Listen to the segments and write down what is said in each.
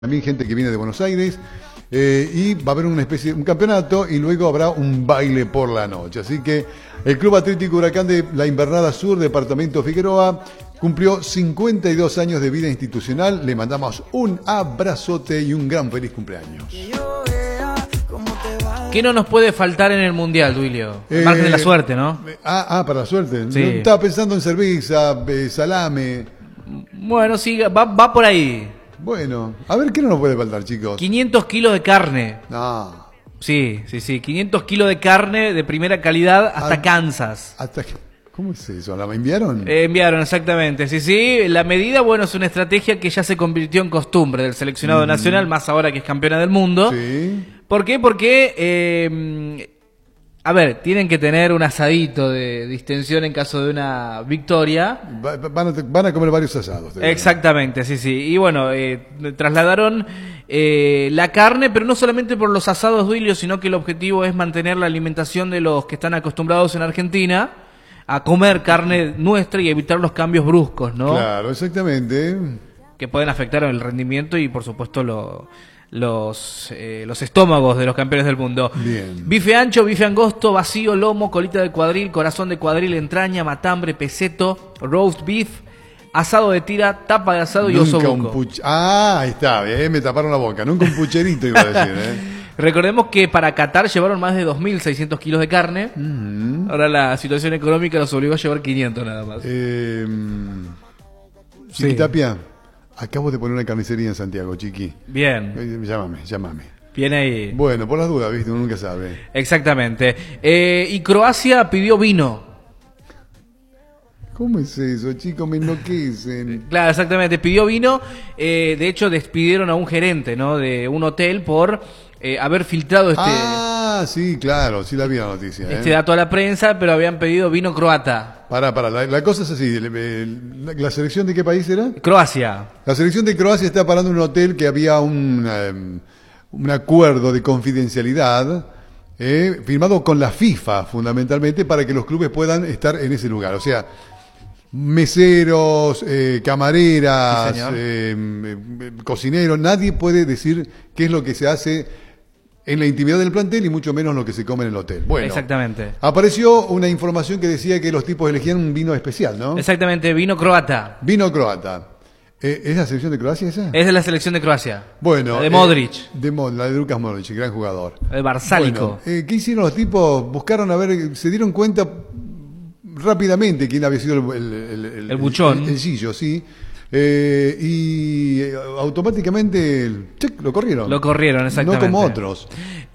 También gente que viene de Buenos Aires, y va a haber una especie de un campeonato y luego habrá un baile por la noche. Así que el Club Atlético Huracán de la Invernada Sur, departamento Figueroa, cumplió 52 años de vida institucional. Le mandamos un abrazote y un gran feliz cumpleaños. ¿Qué no nos puede faltar en el Mundial, Duilio? Margen de la suerte, ¿no? Para la suerte. Sí. Estaba pensando en cerveza, salame. Bueno, sí, va por ahí. Bueno, a ver qué no nos puede faltar, chicos. 500 kilos de carne. No. Sí. 500 kilos de carne de primera calidad hasta Kansas. ¿Cómo es eso? ¿La enviaron? Enviaron, exactamente. Sí. La medida, bueno, es una estrategia que ya se convirtió en costumbre del seleccionado nacional, más ahora que es campeona del mundo. Sí. ¿Por qué? Porque, a ver, tienen que tener un asadito de distensión en caso de una victoria. Van a comer varios asados. Exactamente, sí. Y bueno, trasladaron la carne, pero no solamente por los asados, Duilio, sino que el objetivo es mantener la alimentación de los que están acostumbrados en Argentina a comer carne nuestra y evitar los cambios bruscos, ¿no? Claro, exactamente. Que pueden afectar el rendimiento y, por supuesto, los estómagos de los campeones del mundo. Bien. Bife ancho, bife angosto, vacío, lomo, colita de cuadril, corazón de cuadril, entraña, matambre, peseto, roast beef, asado de tira, tapa de asado y osobuco. Ahí está, bien, me taparon la boca. Nunca un pucherito iba a decir, Recordemos que para Qatar llevaron más de 2.600 kilos de carne. Ahora la situación económica los obligó a llevar 500 nada más. Sí, Tapia. Acabo de poner una carnicería en Santiago, chiqui. Bien. Llámame. Bien ahí. Bueno, por las dudas, viste, uno nunca sabe. Exactamente. Y Croacia pidió vino. ¿Cómo es eso, chicos? Me enloquecen. Claro, exactamente. Pidió vino. De hecho, despidieron a un gerente, ¿no? De un hotel por haber filtrado sí, claro. Sí la vi la noticia. Este dato a la prensa, pero habían pedido vino croata. La cosa es así. ¿La selección de qué país era? Croacia. La selección de Croacia está parando en un hotel que había un acuerdo de confidencialidad firmado con la FIFA, fundamentalmente, para que los clubes puedan estar en ese lugar. O sea, meseros, camareras, cocineros, nadie puede decir qué es lo que se hace en la intimidad del plantel y mucho menos lo que se come en el hotel. Bueno, exactamente. Apareció una información que decía que los tipos elegían un vino especial, ¿no? Exactamente, vino croata. Vino croata. ¿Es la selección de Croacia esa? Es de la selección de Croacia. Bueno. La de Modric. La de Lukas Modric, gran jugador. El Barsálico. Bueno, ¿qué hicieron los tipos? Buscaron a ver, se dieron cuenta rápidamente quién había sido el buchón. El Gillo, sí. Y automáticamente lo corrieron. Lo corrieron, exactamente. No como otros.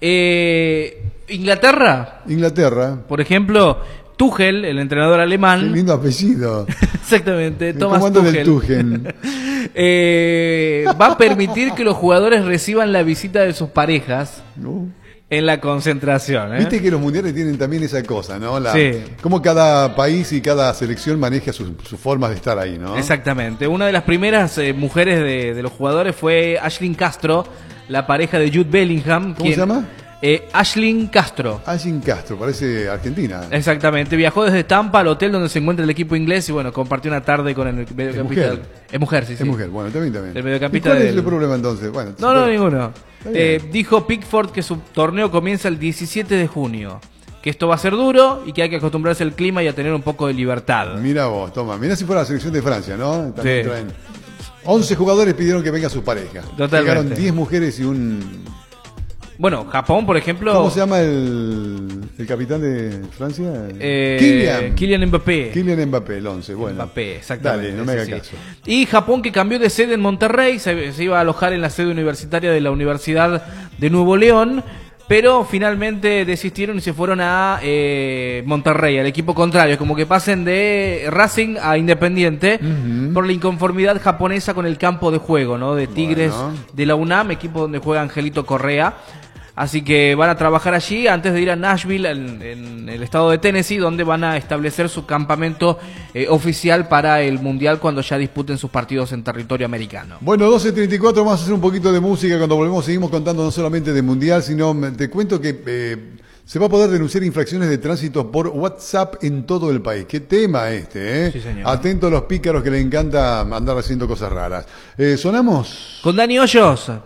Inglaterra, por ejemplo, Tuchel, el entrenador alemán. Qué lindo apellido. Exactamente, Thomas ¿Cómo anda Tuchel. del Tuchel? Va a permitir que los jugadores reciban la visita de sus parejas. En la concentración. Viste que los mundiales tienen también esa cosa, ¿no? Sí. Cómo cada país y cada selección maneja sus formas de estar ahí, ¿no? Exactamente. Una de las primeras mujeres de los jugadores fue Ashlyn Castro, la pareja de Jude Bellingham. ¿Cómo se llama? Ashlyn Castro. Ashlyn Castro, parece argentina. Exactamente. Viajó desde Tampa al hotel donde se encuentra el equipo inglés y bueno, compartió una tarde con el mediocampista. Es mujer, sí. Es mujer, bueno, también. El mediocampista. ¿Y cuál es el problema entonces? Bueno, no, ninguno. Dijo Pickford que su torneo comienza el 17 de junio. Que esto va a ser duro y que hay que acostumbrarse al clima y a tener un poco de libertad. Mira vos, toma. Mira si fuera la selección de Francia, ¿no? También sí. Traen 11 jugadores pidieron que venga su pareja. Totalmente. Llegaron 10 mujeres y un... Bueno, Japón, por ejemplo... ¿Cómo se llama el capitán de Francia? Kylian Mbappé. Kylian Mbappé, el 11. Bueno, Mbappé, exactamente. Dale, no me haga caso. Y Japón, que cambió de sede en Monterrey, se iba a alojar en la sede universitaria de la Universidad de Nuevo León, pero finalmente desistieron y se fueron a Monterrey, al equipo contrario, como que pasen de Racing a Independiente, por la inconformidad japonesa con el campo de juego, ¿no? De Tigres de la UNAM, equipo donde juega Angelito Correa. Así que van a trabajar allí antes de ir a Nashville, en el estado de Tennessee, donde van a establecer su campamento oficial para el Mundial cuando ya disputen sus partidos en territorio americano. Bueno, 12:34, vamos a hacer un poquito de música. Cuando volvemos seguimos contando no solamente de Mundial, sino te cuento que Se va a poder denunciar infracciones de tránsito por WhatsApp en todo el país. Qué tema este, ¿eh? Sí, señor. Atento a los pícaros que le encanta andar haciendo cosas raras. ¿Sonamos? Con Dani Hoyos.